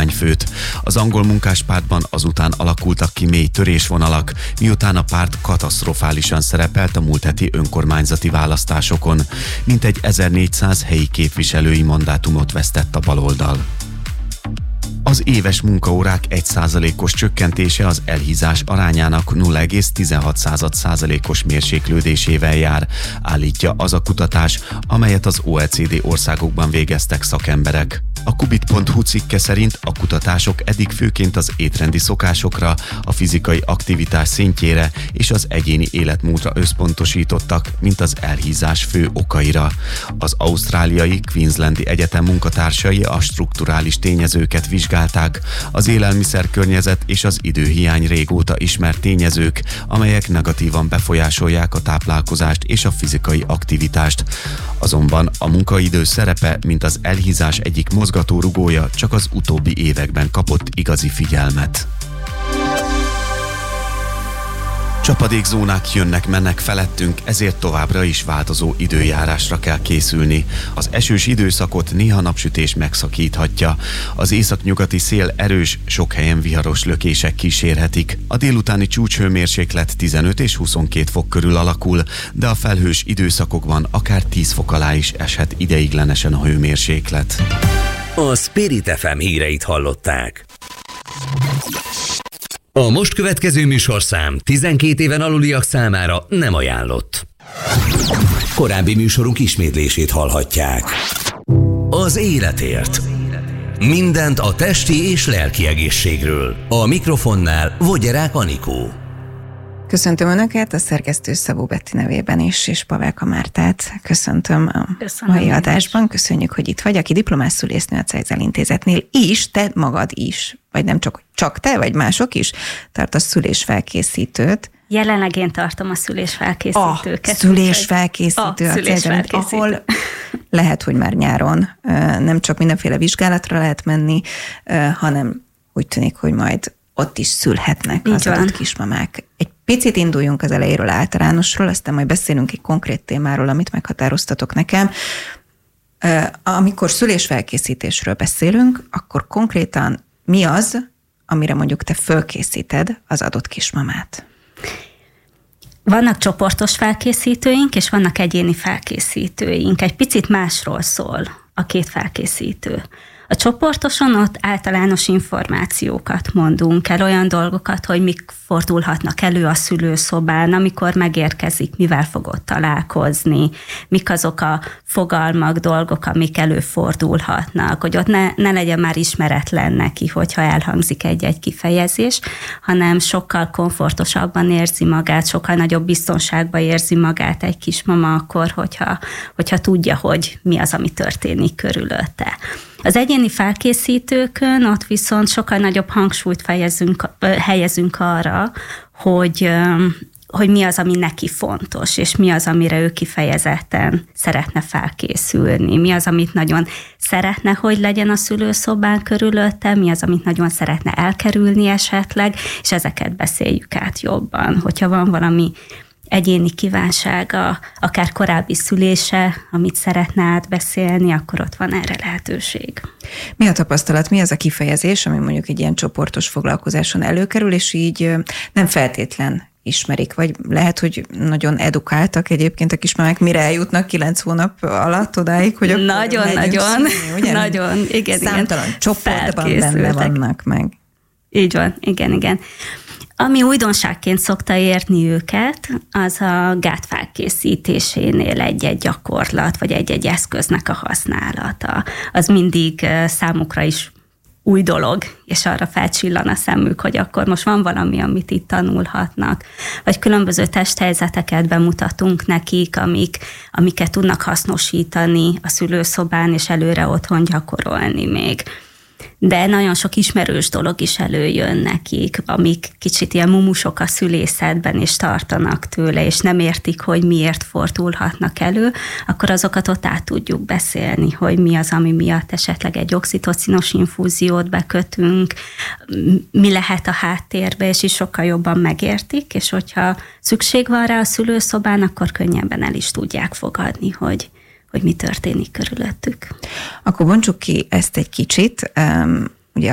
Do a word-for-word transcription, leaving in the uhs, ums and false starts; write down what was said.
kormányfőt. Az angol munkáspártban azután alakultak ki mély törésvonalak, miután a párt katasztrofálisan szerepelt a múlt heti önkormányzati választásokon. Mintegy ezernégyszáz helyi képviselői mandátumot vesztett a baloldal. Az éves munkaórák egy százalékos csökkentése az elhízás arányának nulla egész tizenhat százalékos mérséklődésével jár, állítja az a kutatás, amelyet az o e cé dé országokban végeztek szakemberek. A kubit pont hu cikke szerint a kutatások eddig főként az étrendi szokásokra, a fizikai aktivitás szintjére és az egyéni életmódra összpontosítottak, mint az elhízás fő okaira. Az ausztráliai Queenslandi Egyetem munkatársai a strukturális tényezőket vizsgálták, az élelmiszerkörnyezet és az időhiány régóta ismert tényezők, amelyek negatívan befolyásolják a táplálkozást és a fizikai aktivitást. Azonban a munkaidő szerepe, mint az elhízás egyik mozgatórugója, csak az utóbbi években kapott igazi figyelmet. Csapadékzónák jönnek-mennek felettünk, ezért továbbra is változó időjárásra kell készülni. Az esős időszakot néha napsütés megszakíthatja. Az északnyugati szél erős, sok helyen viharos lökések kísérhetik. A délutáni csúcshőmérséklet tizenöt és huszonkét fok körül alakul, de a felhős időszakokban akár tíz fok alá is eshet ideiglenesen a hőmérséklet. A Spirit ef em híreit hallották. A most következő műsorszám tizenkét éven aluliak számára nem ajánlott. Korábbi műsorunk ismétlését hallhatják. Az életért. Mindent a testi és lelki egészségről. A mikrofonnál Vogyerák Anikó. Köszöntöm Önöket a szerkesztő Szabó Betti nevében is, és Pavelka Mártát köszöntöm a Köszönöm mai adásban. Köszönjük, hogy itt vagy, aki diplomás szülésznő a Cejzel Intézetnél is, te magad is, vagy nem csak, csak te, vagy mások is tartasz szülésfelkészítőt. Jelenleg én tartom a szülésfelkészítőket. A szülésfelkészítő a, a szülésfelkészítő. ahol lehet, hogy már nyáron nem csak mindenféle vizsgálatra lehet menni, hanem úgy tűnik, hogy majd ott is szülhetnek az adott kismamák. Egy picit induljunk az elejéről, általánosról, aztán majd beszélünk egy konkrét témáról, amit meghatároztatok nekem. Amikor szülésfelkészítésről beszélünk, akkor konkrétan mi az, amire mondjuk te fölkészíted az adott kismamát? Vannak csoportos felkészítőink, és vannak egyéni felkészítőink. Egy picit másról szól a két felkészítő. A csoportoson ott általános információkat mondunk el, olyan dolgokat, hogy mik fordulhatnak elő a szülőszobán, amikor megérkezik, mivel fog ott találkozni, mik azok a fogalmak, dolgok, amik előfordulhatnak, hogy ott ne, ne legyen már ismeretlen neki, hogyha elhangzik egy-egy kifejezés, hanem sokkal komfortosabban érzi magát, sokkal nagyobb biztonságban érzi magát egy kismama akkor, hogyha, hogyha tudja, hogy mi az, ami történik körülötte. Az egyéni felkészítőkön ott viszont sokkal nagyobb hangsúlyt fejezünk, helyezünk arra, hogy, hogy mi az, ami neki fontos, és mi az, amire ő kifejezetten szeretne felkészülni, mi az, amit nagyon szeretne, hogy legyen a szülőszobán körülötte, mi az, amit nagyon szeretne elkerülni esetleg, és ezeket beszéljük át jobban. Hogyha van valami egyéni kívánsága, akár korábbi szülése, amit szeretne átbeszélni, akkor ott van erre lehetőség. Mi a tapasztalat, mi az a kifejezés, ami mondjuk egy ilyen csoportos foglalkozáson előkerül, és így nem feltétlen ismerik, vagy lehet, hogy nagyon edukáltak egyébként a kismamák, mire eljutnak kilenc hónap alatt odáig, hogy nagyon-nagyon, nagyon, nagyon, igen, számtalan igen. csoportban benne vannak meg. Így van, igen, igen. Ami újdonságként szokta érni őket, az a gát felkészítésénél egy-egy gyakorlat, vagy egy-egy eszköznek a használata. Az mindig számukra is új dolog, és arra felcsillan a szemük, hogy akkor most van valami, amit itt tanulhatnak. Vagy különböző testhelyzeteket bemutatunk nekik, amik, amiket tudnak hasznosítani a szülőszobán, és előre otthon gyakorolni még. De nagyon sok ismerős dolog is előjön nekik, amik kicsit ilyen mumusok a szülészetben, és tartanak tőle, és nem értik, hogy miért fordulhatnak elő, akkor azokat ott át tudjuk beszélni, hogy mi az, ami miatt esetleg egy oxitocinos infúziót bekötünk, mi lehet a háttérbe, és is sokkal jobban megértik, és hogyha szükség van rá a szülőszobán, akkor könnyebben el is tudják fogadni, hogy hogy mi történik körülöttük. Akkor bontsuk ki ezt egy kicsit.